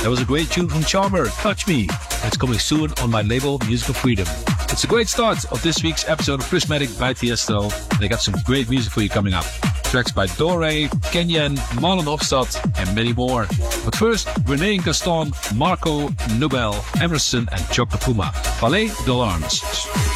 That was a great tune from Charmer, Touch Me. It's coming soon on my label, Musical Freedom. It's a great start of this week's episode of Prismatic by Tiesto. They got some great music for you coming up. Tracks by Dore, Kenyan, Marlon Hofstad, and many more. But first, Renee Gaston, Marco, Nobel, Emerson, and Chocolate Puma. Palais d'Alarms.